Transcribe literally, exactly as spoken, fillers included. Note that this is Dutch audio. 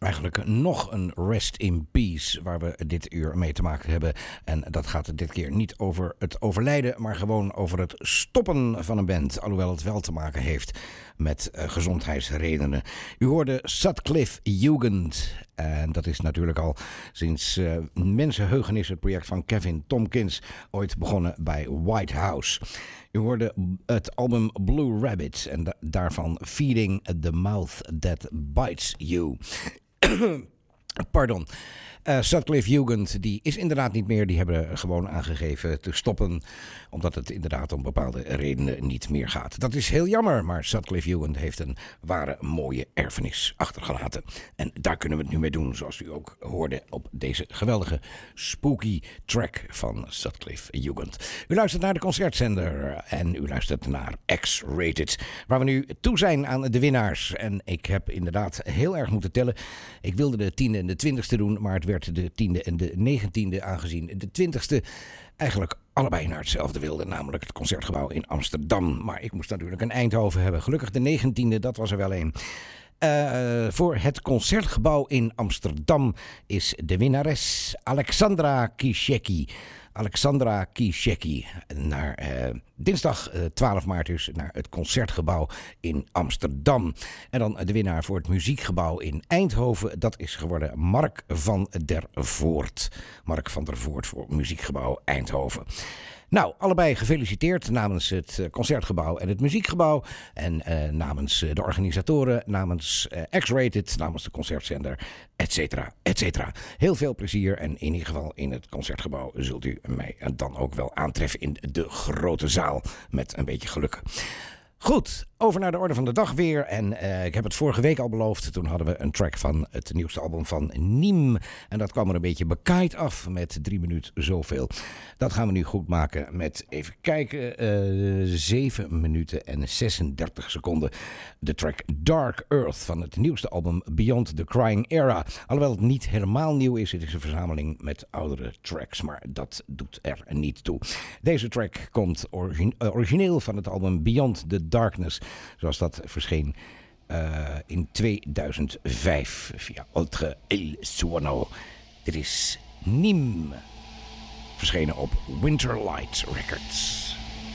Eigenlijk nog een Rest in Peace waar we dit uur mee te maken hebben. En dat gaat dit keer niet over het overlijden, maar gewoon over het stoppen van een band. Alhoewel het wel te maken heeft met uh, gezondheidsredenen. U hoorde Sutcliffe Jugend. En dat is natuurlijk al sinds uh, mensenheugenis het project van Kevin Tompkins. Ooit begonnen bij White House. U hoorde het album Blue Rabbit en da- daarvan Feeding the Mouth That Bites You. Pardon. Uh, Sutcliffe Jugend, die is inderdaad niet meer. Die hebben gewoon aangegeven te stoppen. Omdat het inderdaad om bepaalde redenen niet meer gaat. Dat is heel jammer, maar Sutcliffe Jugend heeft een ware mooie erfenis achtergelaten. En daar kunnen we het nu mee doen, zoals u ook hoorde op deze geweldige spooky track van Sutcliffe Jugend. U luistert naar de concertzender en u luistert naar X-Rated. Waar we nu toe zijn aan de winnaars. En ik heb inderdaad heel erg moeten tellen. Ik wilde de tiende en de twintigste doen, maar het werd de tiende en de negentiende aangezien de twintigste eigenlijk allebei naar hetzelfde wilden, namelijk het Concertgebouw in Amsterdam. Maar ik moest natuurlijk een Eindhoven hebben. Gelukkig de negentiende, dat was er wel een. Uh, voor het Concertgebouw in Amsterdam is de winnares Alexandra Kiszecki. Alexandra Kiszecki. Naar uh, dinsdag uh, twaalf maart dus naar het Concertgebouw in Amsterdam. En dan de winnaar voor het Muziekgebouw in Eindhoven. Dat is geworden Mark van der Voort. Mark van der Voort voor Muziekgebouw Eindhoven. Nou, allebei gefeliciteerd namens het Concertgebouw en het Muziekgebouw. En uh, namens de organisatoren, namens uh, X-Rated, namens de concertzender, et cetera, et cetera. Heel veel plezier en in ieder geval in het Concertgebouw zult u mij dan ook wel aantreffen in de grote zaal met een beetje geluk. Goed, over naar de orde van de dag weer. En uh, ik heb het vorige week al beloofd. Toen hadden we een track van het nieuwste album van Niem. En dat kwam er een beetje bekaaid af met drie minuten zoveel. Dat gaan we nu goed maken met, even kijken, uh, zeven minuten en zesendertig seconden. De track Dark Earth van het nieuwste album Beyond the Crying Era. Alhoewel het niet helemaal nieuw is. Het is een verzameling met oudere tracks. Maar dat doet er niet toe. Deze track komt origine- uh, origineel van het album Beyond the Darkness. Zoals dat verscheen uh, in tweeduizend vijf via Oltre El Suono. Dit is Niem. Verschenen op Winterlight Records.